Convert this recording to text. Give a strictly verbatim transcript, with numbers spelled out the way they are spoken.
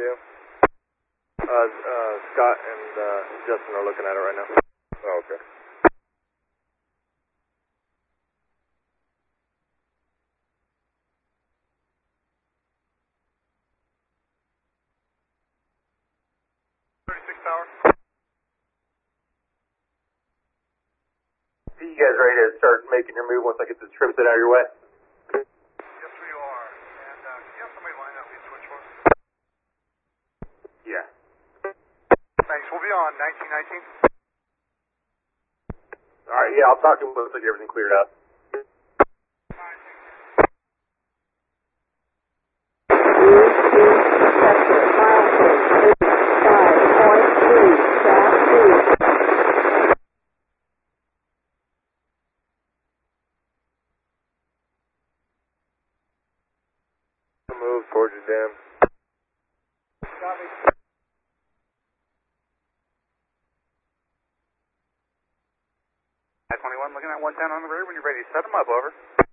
Yeah. Uh, uh, Scott and uh, Justin are looking at it right now. Oh, okay. thirty-six Tower. You guys ready to start making your move once I get this trim set out of your way? Yes, we are. And uh, can you have somebody line up these switch for us? Yeah. Thanks. We'll be on nineteen nineteen. All right, yeah, I'll talk to him once I get everything cleared up. Move towards your dam. Copy. I twenty-one looking at one ten on the rear when you're ready. Set them up, over.